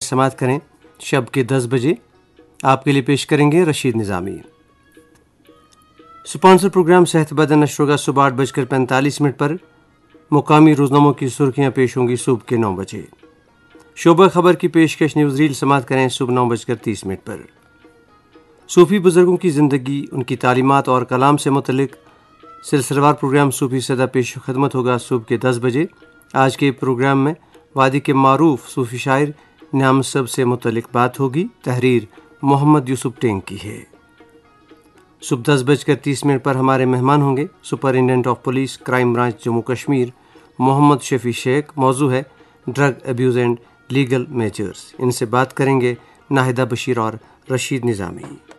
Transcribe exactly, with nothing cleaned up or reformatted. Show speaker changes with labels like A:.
A: समात करें शब के दस बजे। आपके लिए पेश करेंगे रशीद निज़ामी। स्पॉन्सर प्रोग्राम सेहत बदन नशर होगा सुबह आठ बजकर पैंतालीस मिनट पर। मुकामी रोजनामों की सुर्खियां पेश होंगी सुबह के नौ बजे। शोबा खबर की पेशकश न्यूज़ रील समात करें सुबह नौ बजकर तीस मिनट पर। सूफ़ी बुज़ुर्गों की ज़िंदगी, उनकी तालीमात और कलाम से मुतल्लिक सिलसिलेवार प्रोग्राम सूफ़ी सदा पेश खदमत होगा सुबह के दस बजे। आज के प्रोग्राम में वादी के मारूफ सूफ़ी शायर न्याम सब से मुतल्लिक बात होगी। तहरीर मोहम्मद यूसुफ टेंग की है। सुबह दस बजकर तीस मिनट पर हमारे मेहमान होंगे superintendent of police crime branch Jammu Kashmir Mohammad Shafi Sheikh. मौजू है drug abuse and legal measures. इनसे बात करेंगे नाहिदा बशीर और रशीद निज़ामी।